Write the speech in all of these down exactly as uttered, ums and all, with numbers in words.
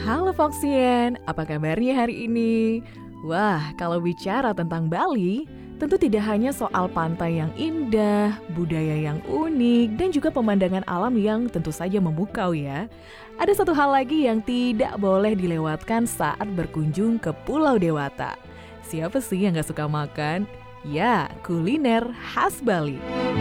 Halo Foxien, apa kabarnya hari ini? Wah, kalau bicara tentang Bali, tentu tidak hanya soal pantai yang indah, budaya yang unik, dan juga pemandangan alam yang tentu saja memukau ya. Ada satu hal lagi yang tidak boleh dilewatkan saat berkunjung ke Pulau Dewata. Siapa sih yang gak suka makan? Ya, kuliner khas Bali.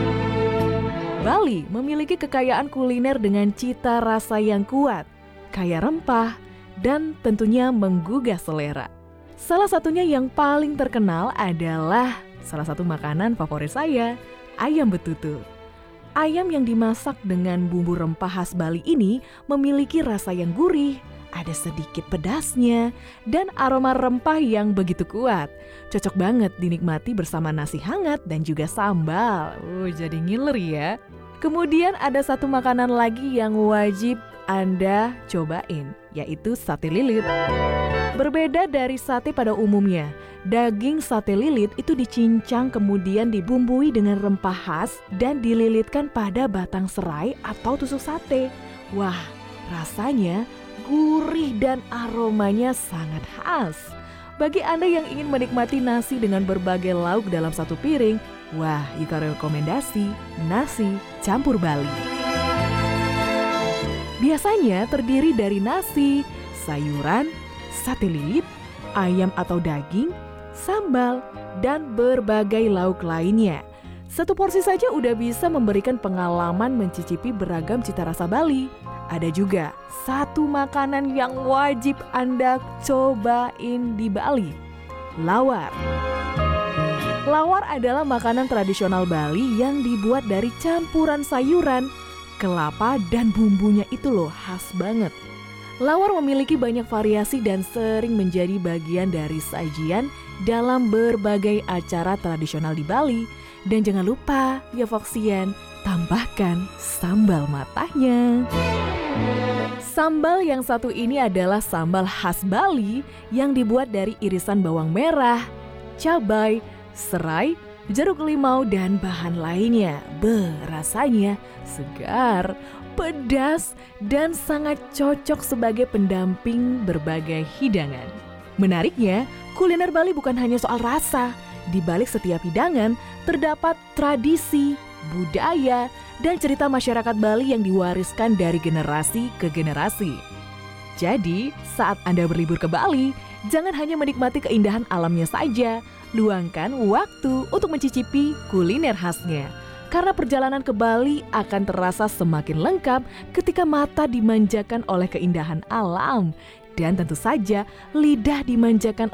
Bali memiliki kekayaan kuliner dengan cita rasa yang kuat, kaya rempah, dan tentunya menggugah selera. Salah satunya yang paling terkenal adalah salah satu makanan favorit saya, ayam betutu. Ayam yang dimasak dengan bumbu rempah khas Bali ini memiliki rasa yang gurih, ada sedikit pedasnya, dan aroma rempah yang begitu kuat. Cocok banget dinikmati bersama nasi hangat dan juga sambal. Uh, jadi ngiler ya. Kemudian ada satu makanan lagi yang wajib Anda cobain, yaitu sate lilit. Berbeda dari sate pada umumnya, daging sate lilit itu dicincang kemudian dibumbui dengan rempah khas dan dililitkan pada batang serai atau tusuk sate. Wah, rasanya gurih dan aromanya sangat khas. Bagi Anda yang ingin menikmati nasi dengan berbagai lauk dalam satu piring, wah, Ika rekomendasi nasi campur Bali. Biasanya terdiri dari nasi, sayuran, sate lilit, ayam atau daging, sambal, dan berbagai lauk lainnya. Satu porsi saja udah bisa memberikan pengalaman mencicipi beragam cita rasa Bali. Ada juga satu makanan yang wajib Anda cobain di Bali, lawar. Lawar adalah makanan tradisional Bali yang dibuat dari campuran sayuran, kelapa, dan bumbunya itu loh khas banget. Lawar memiliki banyak variasi dan sering menjadi bagian dari sajian dalam berbagai acara tradisional di Bali. Dan jangan lupa ya Foxien, tambahkan sambal matahnya. Sambal yang satu ini adalah sambal khas Bali yang dibuat dari irisan bawang merah, cabai, serai, jeruk limau, dan bahan lainnya. Beh, rasanya segar, pedas, dan sangat cocok sebagai pendamping berbagai hidangan. Menariknya, kuliner Bali bukan hanya soal rasa. Di balik setiap hidangan terdapat tradisi, budaya, dan cerita masyarakat Bali yang diwariskan dari generasi ke generasi. Jadi, saat Anda berlibur ke Bali, jangan hanya menikmati keindahan alamnya saja, luangkan waktu untuk mencicipi kuliner khasnya. Karena perjalanan ke Bali akan terasa semakin lengkap ketika mata dimanjakan oleh keindahan alam. Dan tentu saja lidah dimanjakan